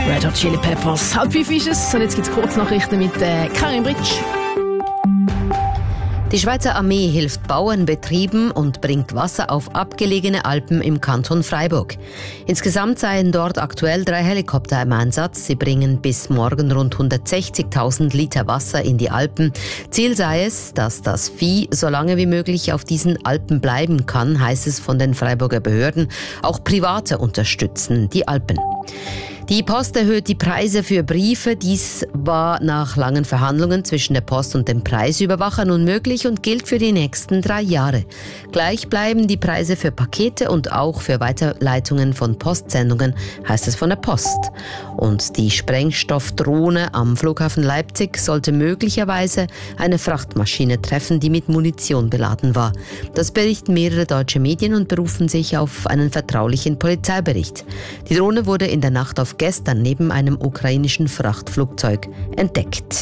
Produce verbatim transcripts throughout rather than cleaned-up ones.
Red Hot Chili Peppers. Halb fünf ist es und jetzt gibt es Kurznachrichten mit äh, Karin Britsch. Die Schweizer Armee hilft Bauernbetrieben und bringt Wasser auf abgelegene Alpen im Kanton Freiburg. Insgesamt seien dort aktuell drei Helikopter im Einsatz. Sie bringen bis morgen rund hundertsechzigtausend Liter Wasser in die Alpen. Ziel sei es, dass das Vieh so lange wie möglich auf diesen Alpen bleiben kann, heißt es von den Freiburger Behörden. Auch Private unterstützen die Alpen. Die Post erhöht die Preise für Briefe. Dies war nach langen Verhandlungen zwischen der Post und dem Preisüberwacher nun möglich und gilt für die nächsten drei Jahre. Gleich bleiben die Preise für Pakete und auch für Weiterleitungen von Postsendungen, heißt es von der Post. Und die Sprengstoffdrohne am Flughafen Leipzig sollte möglicherweise eine Frachtmaschine treffen, die mit Munition beladen war. Das berichten mehrere deutsche Medien und berufen sich auf einen vertraulichen Polizeibericht. Die Drohne wurde in der Nacht auf gestern neben einem ukrainischen Frachtflugzeug entdeckt.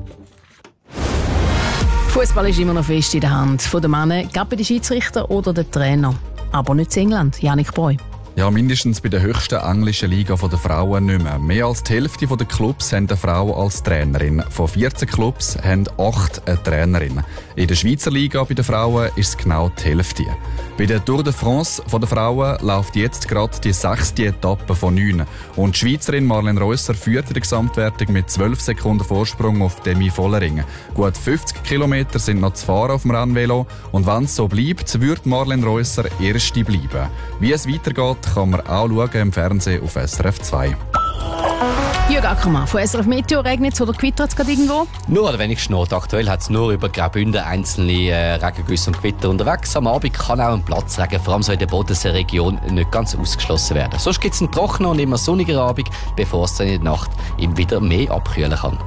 Fußball ist immer noch fest in der Hand von den Männern, gerade bei den Schiedsrichtern oder den Trainer. Aber nicht in England. Yannick Breu. Ja, mindestens bei der höchsten englischen Liga der Frauen nicht mehr. Mehr als die Hälfte der Clubs haben eine Frau als Trainerin. Von vierzehn Clubs haben acht eine Trainerin. In der Schweizer Liga bei den Frauen ist es genau die Hälfte. Bei der Tour de France der Frauen läuft jetzt gerade die sechste Etappe von neun. Und die Schweizerin Marlene Reusser führt in der Gesamtwertung mit zwölf Sekunden Vorsprung auf Demi Vollering. Gut fünfzig Kilometer sind noch zu fahren auf dem Rennvelo. Und wenn es so bleibt, wird Marlene Reusser Erste bleiben. Wie es weitergeht, kann man auch schauen im Fernsehen auf S R F zwei. Jürg Ackermann von S R F Meteo. Regnet es oder gewittert es gerade irgendwo? Nur ein wenig Schnee. Aktuell hat es nur über Graubünden einzelne äh, Regengüsse und Gewitter unterwegs. Am Abend kann auch ein Platzregen, vor allem so in der Bodenseeregion, nicht ganz ausgeschlossen werden. Sonst gibt es einen trockenen und immer sonnigen Abend, bevor es dann in der Nacht ihm wieder mehr abkühlen kann.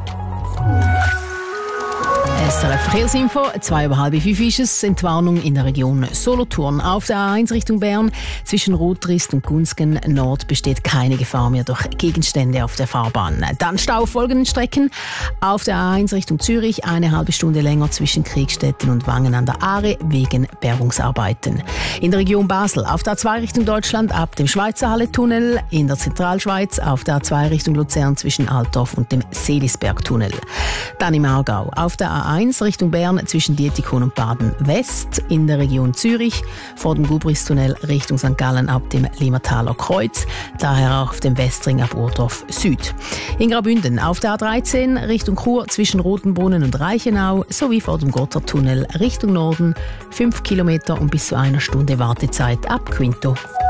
S R F Verkehrsinfo, zwei über halb fünf ist es. Entwarnung in der Region Solothurn. Auf der A eins Richtung Bern zwischen Rotrist und Gunzgen Nord besteht keine Gefahr mehr durch Gegenstände auf der Fahrbahn. Dann Stau auf folgenden Strecken. Auf der A eins Richtung Zürich eine halbe Stunde länger zwischen Kriegstetten und Wangen an der Aare wegen Bergungsarbeiten. In der Region Basel auf der A zwei Richtung Deutschland ab dem Schweizer Halle-Tunnel. In der Zentralschweiz auf der A zwei Richtung Luzern zwischen Altdorf und dem Seelisberg-Tunnel. Dann im Aargau auf der A eins Richtung Bern zwischen Dietikon und Baden-West. In der Region Zürich vor dem Gubristunnel Richtung Sankt Gallen ab dem Limmertaler Kreuz. Daher auch auf dem Westring ab Urdorf Süd. In Graubünden auf der A dreizehn Richtung Chur zwischen Rotenbrunnen und Reichenau sowie vor dem Gotthardtunnel Richtung Norden. Fünf Kilometer und bis zu einer Stunde Wartezeit ab Quinto.